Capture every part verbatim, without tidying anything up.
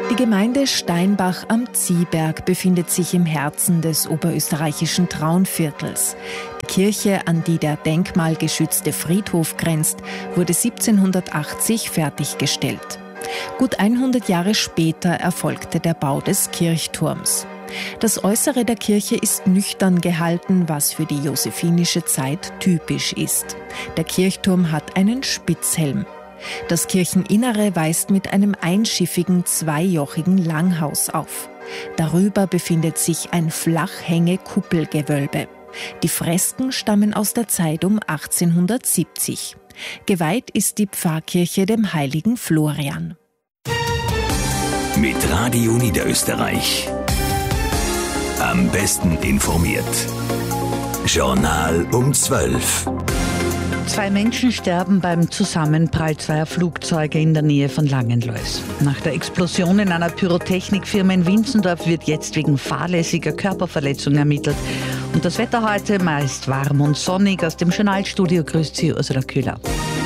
Die Gemeinde Steinbach am Ziehberg befindet sich im Herzen des oberösterreichischen Traunviertels. Die Kirche, an die der denkmalgeschützte Friedhof grenzt, wurde siebzehnhundertachtzig fertiggestellt. Gut hundert Jahre später erfolgte der Bau des Kirchturms. Das Äußere der Kirche ist nüchtern gehalten, was für die josephinische Zeit typisch ist. Der Kirchturm hat einen Spitzhelm. Das Kircheninnere weist mit einem einschiffigen, zweijochigen Langhaus auf. Darüber befindet sich ein Flachhänge-Kuppelgewölbe. Die Fresken stammen aus der Zeit um achtzehnhundertsiebzig. Geweiht ist die Pfarrkirche dem heiligen Florian. Mit Radio Niederösterreich. Am besten informiert. Journal um zwölf. Zwei Menschen sterben beim Zusammenprall zweier Flugzeuge in der Nähe von Langenlois. Nach der Explosion in einer Pyrotechnikfirma in Winzendorf wird jetzt wegen fahrlässiger Körperverletzung ermittelt. Und das Wetter heute meist warm und sonnig. Aus dem Journalstudio grüßt Sie Ursula Köhler.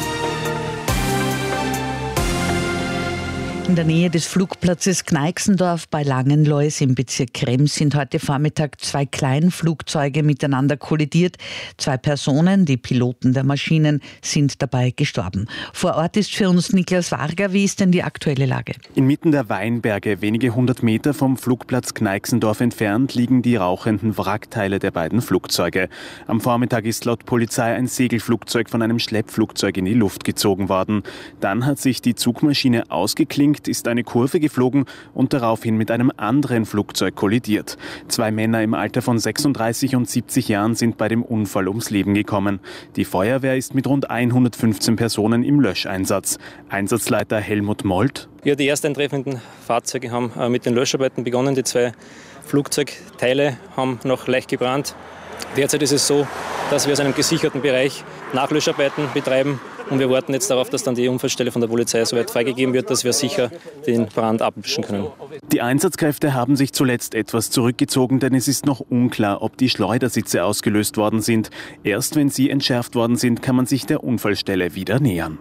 In der Nähe des Flugplatzes Kneixendorf bei Langenlois im Bezirk Krems sind heute Vormittag zwei Kleinflugzeuge miteinander kollidiert. Zwei Personen, die Piloten der Maschinen, sind dabei gestorben. Vor Ort ist für uns Niklas Varga. Wie ist denn die aktuelle Lage? Inmitten der Weinberge, wenige hundert Meter vom Flugplatz Kneixendorf entfernt, liegen die rauchenden Wrackteile der beiden Flugzeuge. Am Vormittag ist laut Polizei ein Segelflugzeug von einem Schleppflugzeug in die Luft gezogen worden. Dann hat sich die Zugmaschine ausgeklinkt, ist eine Kurve geflogen und daraufhin mit einem anderen Flugzeug kollidiert. Zwei Männer im Alter von sechsunddreißig und siebzig Jahren sind bei dem Unfall ums Leben gekommen. Die Feuerwehr ist mit rund hundertfünfzehn Personen im Löscheinsatz. Einsatzleiter Helmut Molt. Ja, die erst eintreffenden Fahrzeuge haben äh, mit den Löscharbeiten begonnen. Die zwei Flugzeugteile haben noch leicht gebrannt. Derzeit ist es so, dass wir aus einem gesicherten Bereich Nachlöscharbeiten betreiben. Und wir warten jetzt darauf, dass dann die Unfallstelle von der Polizei soweit freigegeben wird, dass wir sicher den Brand ablöschen können. Die Einsatzkräfte haben sich zuletzt etwas zurückgezogen, denn es ist noch unklar, ob die Schleudersitze ausgelöst worden sind. Erst wenn sie entschärft worden sind, kann man sich der Unfallstelle wieder nähern.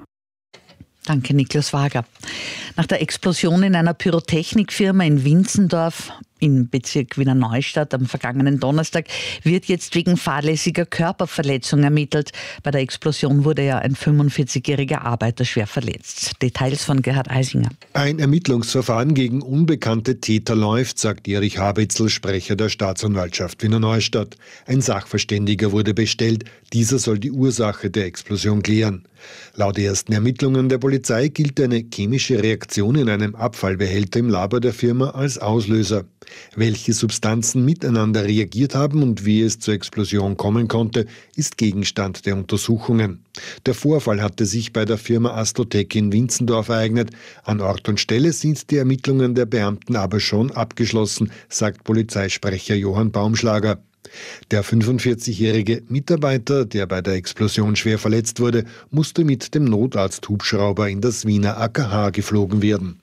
Danke, Niklas Wager. Nach der Explosion in einer Pyrotechnikfirma in Winzendorf im Bezirk Wiener Neustadt am vergangenen Donnerstag wird jetzt wegen fahrlässiger Körperverletzung ermittelt. Bei der Explosion wurde ja ein fünfundvierzigjähriger Arbeiter schwer verletzt. Details von Gerhard Eisinger. Ein Ermittlungsverfahren gegen unbekannte Täter läuft, sagt Erich Habitzel, Sprecher der Staatsanwaltschaft Wiener Neustadt. Ein Sachverständiger wurde bestellt. Dieser soll die Ursache der Explosion klären. Laut ersten Ermittlungen der Polizei gilt eine chemische Reaktion in einem Abfallbehälter im Labor der Firma als Auslöser. Welche Substanzen miteinander reagiert haben und wie es zur Explosion kommen konnte, ist Gegenstand der Untersuchungen. Der Vorfall hatte sich bei der Firma Astrotech in Winzendorf ereignet. An Ort und Stelle sind die Ermittlungen der Beamten aber schon abgeschlossen, sagt Polizeisprecher Johann Baumschlager. Der fünfundvierzigjährige Mitarbeiter, der bei der Explosion schwer verletzt wurde, musste mit dem Notarzt-Hubschrauber in das Wiener A K H geflogen werden.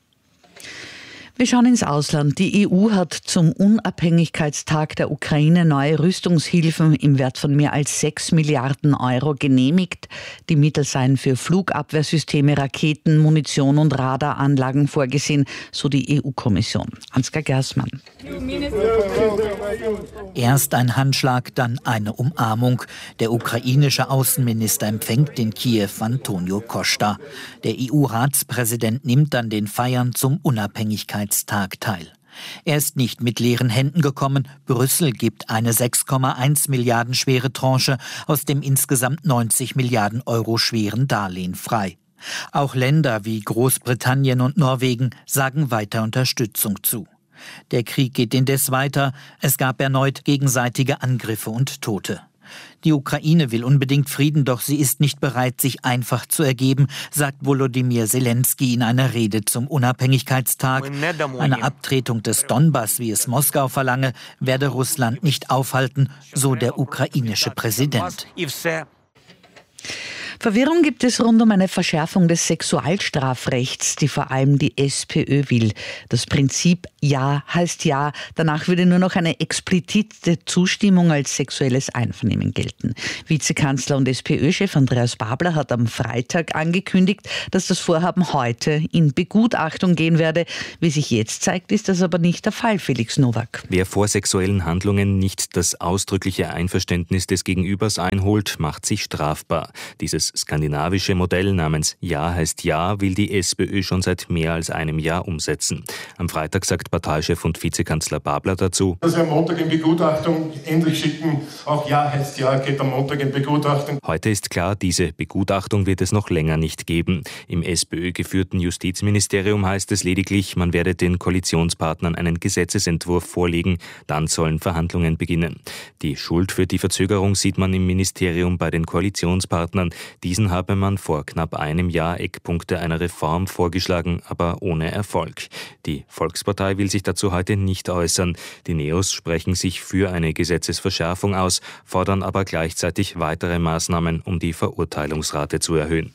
Wir schauen ins Ausland. Die E U hat zum Unabhängigkeitstag der Ukraine neue Rüstungshilfen im Wert von mehr als sechs Milliarden Euro genehmigt. Die Mittel seien für Flugabwehrsysteme, Raketen, Munition und Radaranlagen vorgesehen, so die E U-Kommission. Ansgar Gersmann. Erst ein Handschlag, dann eine Umarmung. Der ukrainische Außenminister empfängt in Kiew Antonio Costa. Der E U-Ratspräsident nimmt an den Feiern zum Unabhängigkeitstag teil. Er ist nicht mit leeren Händen gekommen. Brüssel gibt eine sechs Komma eins Milliarden schwere Tranche aus dem insgesamt neunzig Milliarden Euro schweren Darlehen frei. Auch Länder wie Großbritannien und Norwegen sagen weiter Unterstützung zu. Der Krieg geht indes weiter. Es gab erneut gegenseitige Angriffe und Tote. Die Ukraine will unbedingt Frieden, doch sie ist nicht bereit, sich einfach zu ergeben, sagt Volodymyr Zelensky in einer Rede zum Unabhängigkeitstag. Eine Abtretung des Donbass, wie es Moskau verlange, werde Russland nicht aufhalten, so der ukrainische Präsident. Verwirrung gibt es rund um eine Verschärfung des Sexualstrafrechts, die vor allem die SPÖ will. Das Prinzip Ja heißt Ja. Danach würde nur noch eine explizite Zustimmung als sexuelles Einvernehmen gelten. Vizekanzler und SPÖ-Chef Andreas Babler hat am Freitag angekündigt, dass das Vorhaben heute in Begutachtung gehen werde. Wie sich jetzt zeigt, ist das aber nicht der Fall, Felix Nowak. Wer vor sexuellen Handlungen nicht das ausdrückliche Einverständnis des Gegenübers einholt, macht sich strafbar. Dieses skandinavische Modell namens Ja heißt Ja will die SPÖ schon seit mehr als einem Jahr umsetzen. Am Freitag sagt Parteichef und Vizekanzler Babler dazu: Dass wir am Montag in Begutachtung endlich schicken, auch Ja heißt Ja, geht am Montag in Begutachtung. Heute ist klar, diese Begutachtung wird es noch länger nicht geben. Im SPÖ-geführten Justizministerium heißt es lediglich, man werde den Koalitionspartnern einen Gesetzesentwurf vorlegen, dann sollen Verhandlungen beginnen. Die Schuld für die Verzögerung sieht man im Ministerium bei den Koalitionspartnern. Diesen habe man vor knapp einem Jahr Eckpunkte einer Reform vorgeschlagen, aber ohne Erfolg. Die Volkspartei will sich dazu heute nicht äußern. Die Neos sprechen sich für eine Gesetzesverschärfung aus, fordern aber gleichzeitig weitere Maßnahmen, um die Verurteilungsrate zu erhöhen.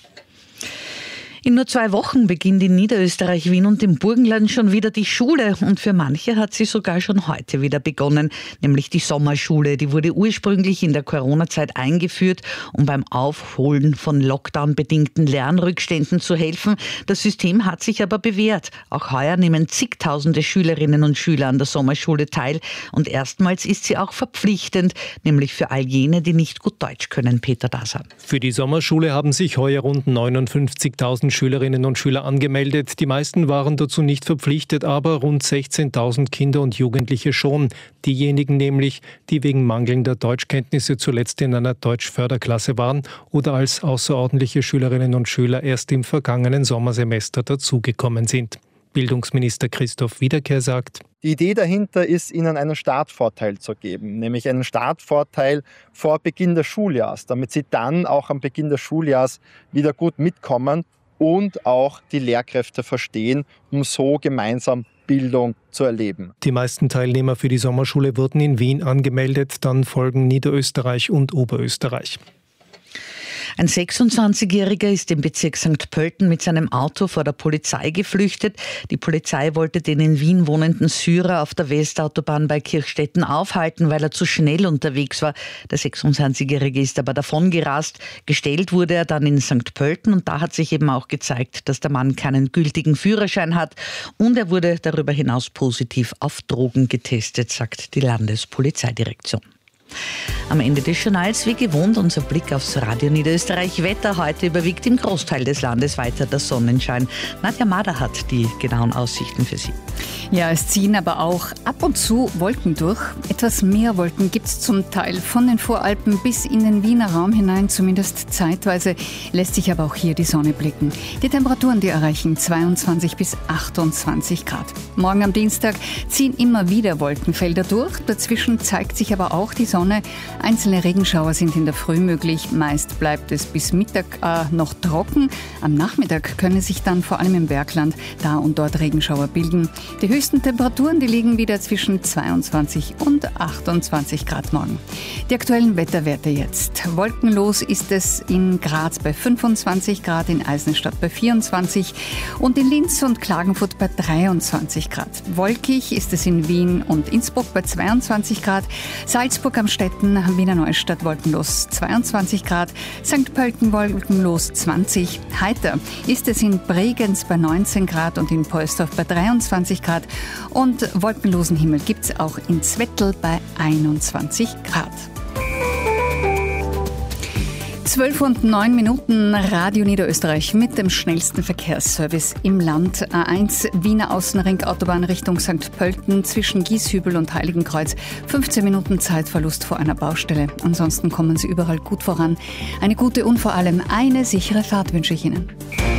In nur zwei Wochen beginnt in Niederösterreich, Wien und im Burgenland schon wieder die Schule. Und für manche hat sie sogar schon heute wieder begonnen, nämlich die Sommerschule. Die wurde ursprünglich in der Corona-Zeit eingeführt, um beim Aufholen von Lockdown-bedingten Lernrückständen zu helfen. Das System hat sich aber bewährt. Auch heuer nehmen zigtausende Schülerinnen und Schüler an der Sommerschule teil. Und erstmals ist sie auch verpflichtend, nämlich für all jene, die nicht gut Deutsch können. Peter Daser. Für die Sommerschule haben sich heuer rund neunundfünfzigtausend Schülerinnen und Schüler angemeldet. Die meisten waren dazu nicht verpflichtet, aber rund sechzehntausend Kinder und Jugendliche schon. Diejenigen nämlich, die wegen mangelnder Deutschkenntnisse zuletzt in einer Deutschförderklasse waren oder als außerordentliche Schülerinnen und Schüler erst im vergangenen Sommersemester dazugekommen sind. Bildungsminister Christoph Wiederkehr sagt: Die Idee dahinter ist, ihnen einen Startvorteil zu geben, nämlich einen Startvorteil vor Beginn des Schuljahrs, damit sie dann auch am Beginn des Schuljahrs wieder gut mitkommen und auch die Lehrkräfte verstehen, um so gemeinsam Bildung zu erleben. Die meisten Teilnehmer für die Sommerschule wurden in Wien angemeldet, dann folgen Niederösterreich und Oberösterreich. Ein sechsundzwanzigjähriger ist im Bezirk Sankt Pölten mit seinem Auto vor der Polizei geflüchtet. Die Polizei wollte den in Wien wohnenden Syrer auf der Westautobahn bei Kirchstetten aufhalten, weil er zu schnell unterwegs war. Der sechsundzwanzigjährige ist aber davongerast. Gestellt wurde er dann in Sankt Pölten und da hat sich eben auch gezeigt, dass der Mann keinen gültigen Führerschein hat und er wurde darüber hinaus positiv auf Drogen getestet, sagt die Landespolizeidirektion. Am Ende des Journals wie gewohnt unser Blick aufs Radio Niederösterreich. Wetter: heute überwiegt im Großteil des Landes weiter der Sonnenschein. Nadja Mader hat die genauen Aussichten für Sie. Ja, es ziehen aber auch ab und zu Wolken durch. Etwas mehr Wolken gibt es zum Teil von den Voralpen bis in den Wiener Raum hinein. Zumindest zeitweise lässt sich aber auch hier die Sonne blicken. Die Temperaturen, die erreichen zweiundzwanzig bis achtundzwanzig Grad. Morgen am Dienstag ziehen immer wieder Wolkenfelder durch. Dazwischen zeigt sich aber auch die Sonne. Einzelne Regenschauer sind in der Früh möglich. Meist bleibt es bis Mittag äh, noch trocken. Am Nachmittag können sich dann vor allem im Bergland da und dort Regenschauer bilden. Die höchsten Temperaturen, die liegen wieder zwischen zweiundzwanzig und achtundzwanzig Grad morgen. Die aktuellen Wetterwerte jetzt. Wolkenlos ist es in Graz bei fünfundzwanzig Grad, in Eisenstadt bei vierundzwanzig und in Linz und Klagenfurt bei dreiundzwanzig Grad. Wolkig ist es in Wien und Innsbruck bei zweiundzwanzig Grad, Salzburg am Städten, Wiener Neustadt wolkenlos zweiundzwanzig Grad, Sankt Pölten wolkenlos zwanzig. Heiter ist es in Bregenz bei neunzehn Grad und in Poelsdorf bei dreiundzwanzig Grad. Und wolkenlosen Himmel gibt es auch in Zwettl bei einundzwanzig Grad. zwölf und neun Minuten, Radio Niederösterreich mit dem schnellsten Verkehrsservice im Land. A eins Wiener Außenring, Autobahn Richtung Sankt Pölten zwischen Gieshübel und Heiligenkreuz. fünfzehn Minuten Zeitverlust vor einer Baustelle. Ansonsten kommen Sie überall gut voran. Eine gute und vor allem eine sichere Fahrt wünsche ich Ihnen.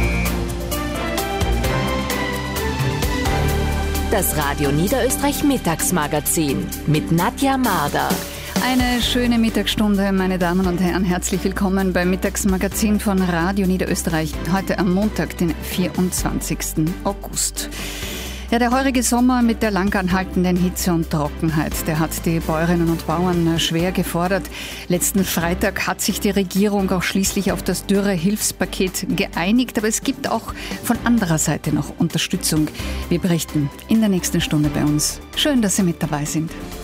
Das Radio Niederösterreich Mittagsmagazin mit Nadja Mader. Eine schöne Mittagsstunde, meine Damen und Herren. Herzlich willkommen beim Mittagsmagazin von Radio Niederösterreich. Heute am Montag, den vierundzwanzigsten August. Ja, der heurige Sommer mit der lang anhaltenden Hitze und Trockenheit, der hat die Bäuerinnen und Bauern schwer gefordert. Letzten Freitag hat sich die Regierung auch schließlich auf das Dürre-Hilfspaket geeinigt, aber es gibt auch von anderer Seite noch Unterstützung. Wir berichten in der nächsten Stunde bei uns. Schön, dass Sie mit dabei sind.